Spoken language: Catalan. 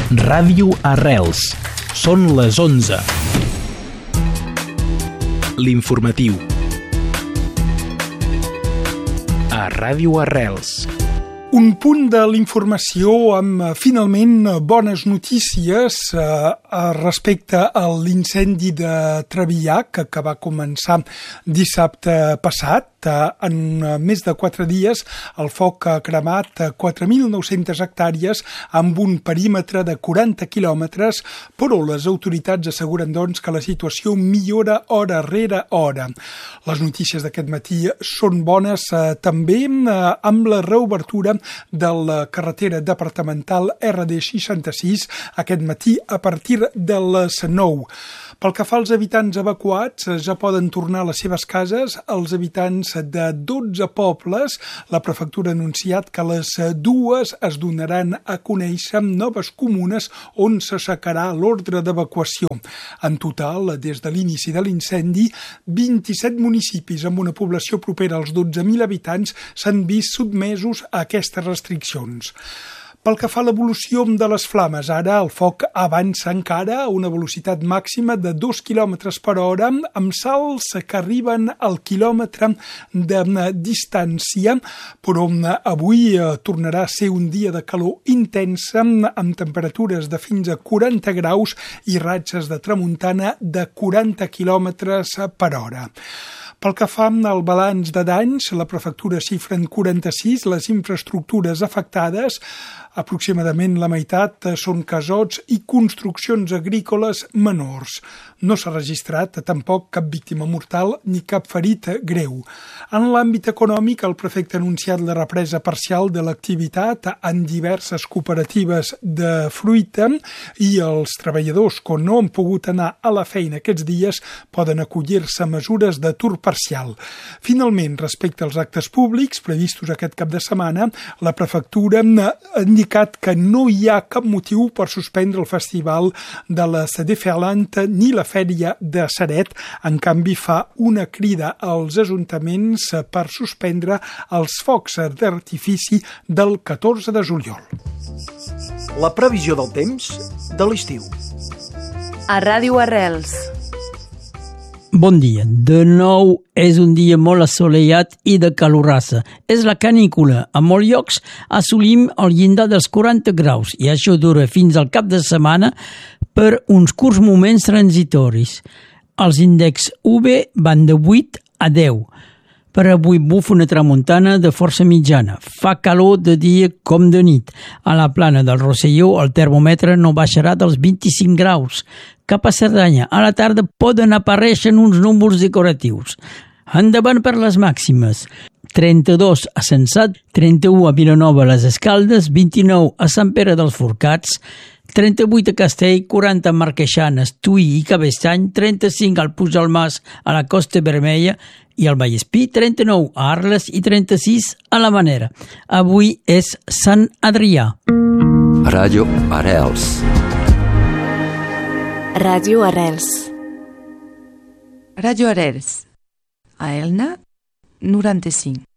Ràdio Arrels. Són les 11. L'informatiu. A Ràdio Arrels. Un punt de l'informació amb, finalment, bones notícies respecte a l'incendi de Trevillac, que va començar dissabte passat. En més de 4 dies, el foc ha cremat 4.900 hectàrees amb un perímetre de 40 quilòmetres, però les autoritats asseguren, doncs, que la situació millora hora rere hora. Les notícies d'aquest matí són bones també amb la reobertura de la carretera departamental RD66 aquest matí a partir de les 9. Pel que fa als habitants evacuats, ja poden tornar a les seves cases. Els habitants de 12 pobles, la prefectura ha anunciat que les dues es donaran a conèixer amb noves comunes on s'aixecarà l'ordre d'evacuació. En total, des de l'inici de l'incendi, 27 municipis amb una població propera als 12.000 habitants s'han vist sotmesos a aquestes restriccions. Pel que fa a l'evolució de les flames, ara el foc avança encara a una velocitat màxima de 2 km per hora, amb salts que arriben al quilòmetre de distància, però avui tornarà a ser un dia de calor intensa, amb temperatures de fins a 40 graus i ratxes de tramuntana de 40 km per hora. Pel que fa al balanç de danys, la prefectura xifra en 46 les infraestructures afectades. Aproximadament la meitat són casots i construccions agrícoles menors. No s'ha registrat tampoc cap víctima mortal ni cap ferit greu. En l'àmbit econòmic, el prefecte ha anunciat la represa parcial de l'activitat en diverses cooperatives de fruita i els treballadors que no han pogut anar a la feina aquests dies poden acollir-se a mesures d'atur parcial. Finalment, respecte als actes públics previstos aquest cap de setmana, la prefectura ha indicat que no hi ha cap motiu per suspendre el festival de la Cédéferland ni la Fèria de Ceret. En canvi, fa una crida als ajuntaments per suspendre els focs d'artifici del 14 de juliol. La previsió del temps de l'estiu. A Ràdio Arrels. Bon dia. De nou és un dia molt assolellat i de calorassa. És la canícula. A molts llocs assolim el llindar dels 40 graus i això dura fins al cap de setmana per uns curts moments transitoris. Els índexs UV van de 8 a 10. Per avui bufa una tramuntana de força mitjana. Fa calor de dia com de nit. A la plana del Rosselló el termòmetre no baixarà dels 25 graus. Cap a Cerdanya, a la tarda poden aparèixer uns núvols decoratius. Endavant per les màximes. 32 a Sensat, 31 a Vilanova les Escaldes, 29 a Sant Pere dels Forcats, 38 a Castell, 40 a Marqueixanes, Tuí i Cabestany, 35 al Puig del Mas a la Costa Vermella i al Vallespí, 39 a Arles i 36 a la Manera. Avui és Sant Adrià. Ràdio Arrels. Ràdio Arrels. Ràdio Arrels. A Elna, 95.